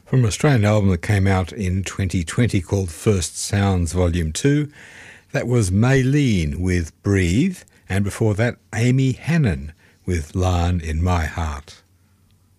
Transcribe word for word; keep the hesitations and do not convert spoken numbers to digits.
From an Australian album that came out in twenty twenty called First Sounds Volume two, that was Maylene with Breathe, and before that Amy Hannon with Lion in My Heart.